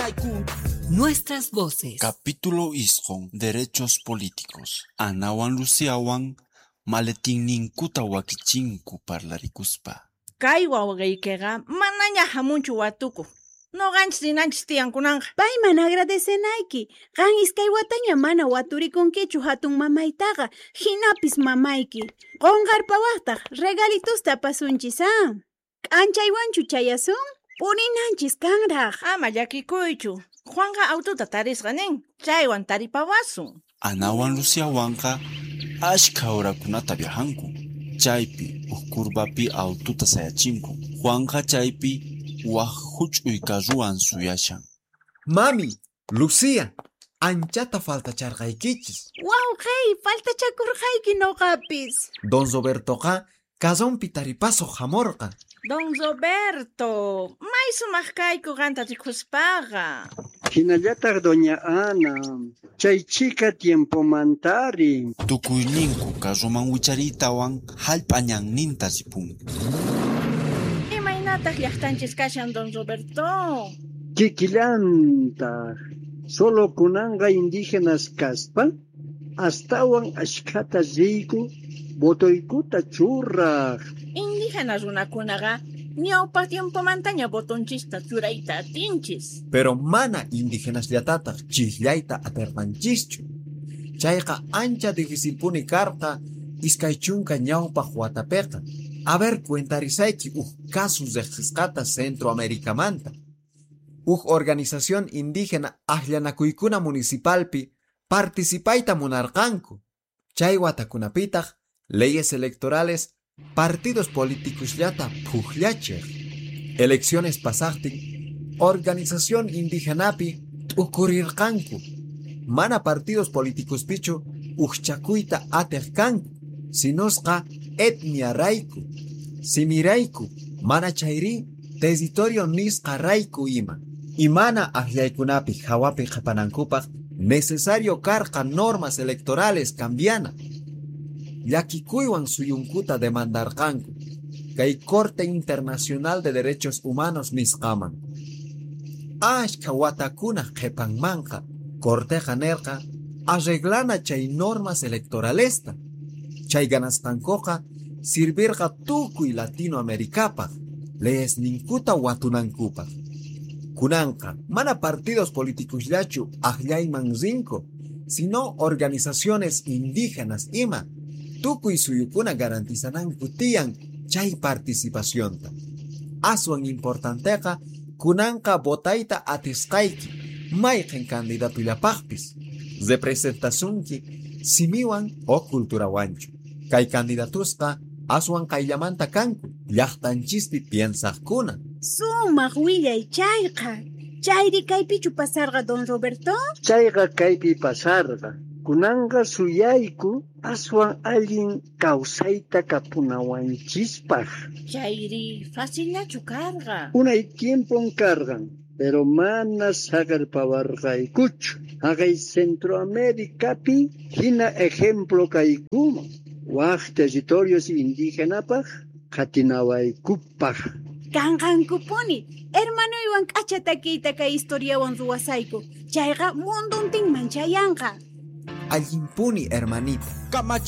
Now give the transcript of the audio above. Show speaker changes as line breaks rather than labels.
Nuestras voces.
Capítulo Isqun, Derechos Políticos. Anawan Luciawan, maletin ninkuta wakichinku parlarikuspa.
Kay wawaqaykiqa manaña hamunchu watuku. Noqanchis rinanchis tiyankunanqa.
Payman agradecenayki. Qan iskay wataña mana waturikunkichu hatun mamaytaqa. Hinapis mamayki. Qonqarpawaqtaq regalitusta pasunchis K'anchaywanchu chayasun? Purinanchis kanraq.
Ama llakikuychu. Juanqa autota tarisqa nin. Chaywan taripawasun.
Anawan Luciawanqa ashka horakunata viajanku. Chaypi kurbapi autota sayachinku. Juanqa chaypi huch'uy carruwan suyashan.
Mami, Lucía, anchata faltacharqaykichis.
Wawqay, faltachakurqayki noqapis.
Don Robertoqa kazonpi taripaso hamorqa.
Don Roberto, may sumaqkayku qanta rikuspaqa.
Hinallataq doña Ana, chay chica tiempomantari.
Tukuyninku carruman wicharitawan hallp'añanninta ripunku.
Imaynataq llaqtanchis kashan Don Roberto.
Kikillantaq, solo kunanqa indígenas kaspa, astawan ashkata riyku, botoykuta churraq.
Indígenas runakunaqa ñawpa tiempomantaña botonchista churayta atinchis.
Pero mana indígenas llatataq chillayta atirqanchischu. Chayqa ancha dificilpuni karqa iskay chunka ñawpaq watapiqa. A ver, cuentarisayki casos regisqata Centroamerikamanta. Organización indígena Ahlanakuykuna municipalpi participayta munarqanku. Chay watakunapitaq leyes electorales partidos políticos llata pujllachiq. Elecciones pasaqtin organización indígenapi t'ukurirqanku. Mana partidos políticos pichu chakuyta atiqkanku. Sinosqa etnia rayku, simirayku, mana chayri territorio nisqa rayku ima. Imana ahllaykunapi hawapi qapanankupaq necesario karqa normas electorales cambiana. Llakikuywan suyunkuta demandarqanku. Kay Corte Internacional de Derechos Humanos nisqaman. Ashka watakuna qhipanmanqa Corteqa nerqa arreglana chay normas electoralesta. Chay ganasqankuqa sirvirqa tukuy Latinoamericapaq leyes ninkuta watunankupaq. Kunanqa mana partidos políticos llachu ahllayman rinko, sino organizaciones indígenas ima tukuy suyukuna garantizananku tiyan chay participacionta. Aswan importanteqa kunanqa botayta atisqayki mayqin candidatullapaqpis representasunki simiwan o culturawanchu. Kay candidatusqa aswan qayllamanta kanku llaqtanchispi piensaqkuna.
Sumaq willay chayqa. Chayri kaypichu pasarqa Don Roberto?
Chayqa kaypi pasarqa. Kunanqa suyayku aswan allin kawsayta kapunawanchispaq.
Chayri facilnachu karqa.
Unay tiempon karqan, pero mana sagarpawarqaykuchu. Haqay Centroamericapi hina ejemplo kaykuman. Waq territorios indígenapaq qatinawaykupaq.
Kanqankupuni, hermanuywan k'achatakiyta kay historiawan ruwasayku. Chayqa munduntinman chayanqa.
Allimpuni hermanita.